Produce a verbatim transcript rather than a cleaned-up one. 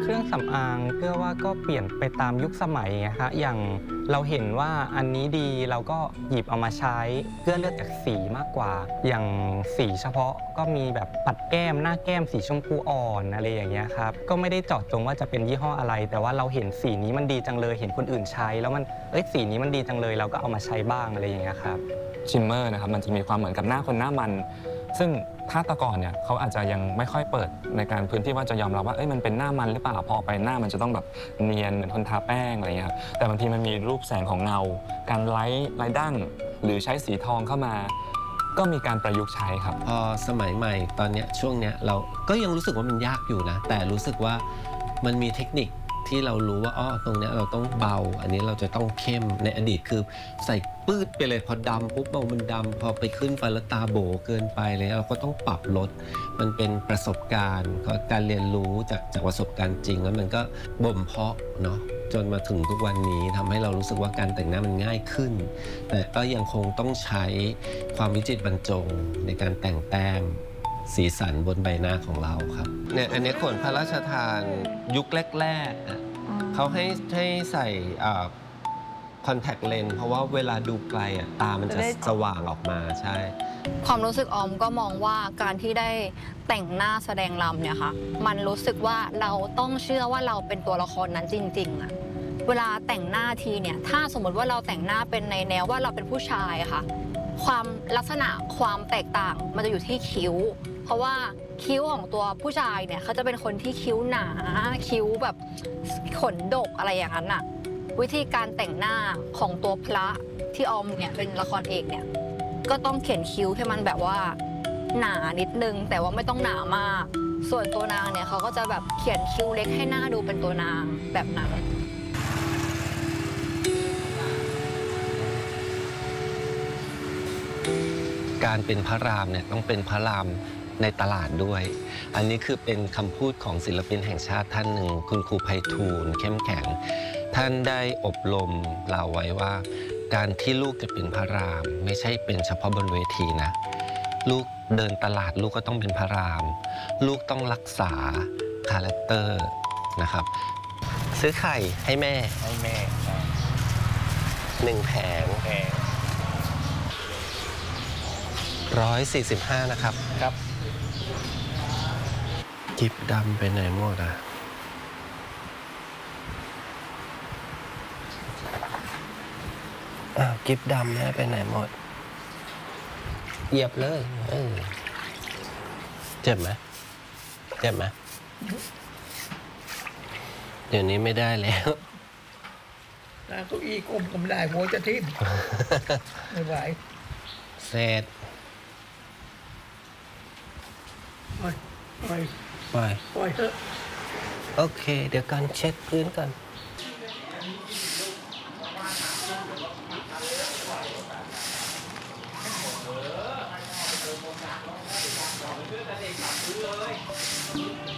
รื่องสำอางเพื่อว่าก็เปลี่ยนไปตามยุคสมัยไงคะอย่างเราเห็นว่าอันนี้ดีเราก็หยิบเอามาใช้เพื่อเลือกจากสีมากกว่าอย่างสีเฉพาะก็มีแบบปัดแก้มหน้าแก้มสีชมพูอ่อนอะไรอย่างเงี้ยครับก็ไม่ได้เจาะจงว่าจะเป็นยี่ห้ออะไรแต่ว่าเราเห็นสีนี้มันดีจังเลยเห็นคนอื่นใช้แล้วมันเอ้ยสีนี้มันดีจังเลยเราก็เอามาใช้บ้างอะไรอย่างเงี้ยครับชิมเมอร์นะครับมันจะมีความเหมือนกับหน้าคนหน้ามันซึ่งถ้าตะก่อนเนี่ยเขาอาจจะยังไม่ค่อยเปิดในการพื้นที่ว่าจะยอมรับว่าเอ้ยมันเป็นหน้ามันหรือเปล่าพอไปหน้ามันจะต้องแบบเนียนเหมือนคนทาแป้งอะไรเงี้ยแต่บางทีมันมีรูปแสงของเงาการไลท์ไลท์ดั้งหรือใช้สีทองเข้ามาก็มีการประยุกต์ใช้ครับพอสมัยใหม่ตอนเนี้ยช่วงเนี้ยเราก็ยังรู้สึกว่ามันยากอยู่นะแต่รู้สึกว่ามันมีเทคนิคที่เรารู้ว่าอ๋อตรงเนี้ยเราต้องเบาอันนี้เราจะต้องเข้มในอดีตคือใส่ปื้ดไปเลยพอดำปุ๊บเบามันดำพอไปขึ้นไปแล้วตาโบเกินไปเลยเราก็ต้องปรับลดมันเป็นประสบการณ์การเรียนรู้จากจากประสบการณ์จริงแล้วมันก็บ่มเพาะเนาะจนมาถึงทุกวันนี้ทำให้เรารู้สึกว่าการแต่งหน้ามันง่ายขึ้นแต่ก็ยังคงต้องใช้ความวิจิตรบรรจงในการแต่งแต้มสีสันบนใบหน้าของเราครับเนี่ยอันนี้ขนพระราชทานยุคแรกๆเขาให้ให้ใส่คอนแทคเลนส์เพราะว่าเวลาดูไกลอ่ะตามันจะสว่างออกมาใช่ความรู้สึกออมก็มองว่าการที่ได้แต่งหน้าแสดงรำเนี่ยค่ะมันรู้สึกว่าเราต้องเชื่อว่าเราเป็นตัวละครนั้นจริงๆอะเวลาแต่งหน้าทีเนี่ยถ้าสมมติว่าเราแต่งหน้าเป็นในแนวว่าเราเป็นผู้ชายอะค่ะความลักษณะความแตกต่างมันจะอยู่ที่คิ้วเพราะว่าคิ้วของตัวผู้ชายเนี่ยเขาจะเป็นคนที่คิ้วหนาคิ้วแบบขนดกอะไรอย่างนั้นอะวิธีการแต่งหน้าของตัวพระที่ออมเนี่ยเป็นละครเอกเนี่ยก็ต้องเขียนคิ้วให้มันแบบว่าหนานิดนึงแต่ว่าไม่ต้องหนามากส่วนตัวนางเนี่ยเขาก็จะแบบเขียนคิ้วเล็กให้หน้าดูเป็นตัวนางแบบนั้นการเป็นพระรามเนี่ยต้องเป็นพระรามในตลาดด้วยอันนี้คือเป็นคำพูดของศิลปินแห่งชาติท่านหนึ่งคุณครูไพฑูรย์เข้มแข็งท่านได้อบรมเราไว้ว่าการที่ลูกจะเป็นพระรามไม่ใช่เป็นเฉพาะบนเวทีนะลูกเดินตลาดลูกก็ต้องเป็นพระรามลูกต้องรักษาคาแรคเตอร์นะครับซื้อไข่ให้แม่ให้แม่หนึ่งแผงร้อยสี่สิบห้านะครับครับกิ๊บดำไปไหนหมดอ่ะอ้าวกิ๊บดำเนี่ยไปไหนหมดเหยียบเลยเออเจ็บไหมเจ็บไหมเดี๋ยวนี้ไม่ได้แล้วนั่งเก้าอี้ก้มก็ไม่ได้หัวจะทิ่มไม่ไหวเสร็จปล่อยปล่อยปล่อยปล่อยเถอะโอเคเดี๋ยวก่อนเช็ดพื้นก่อน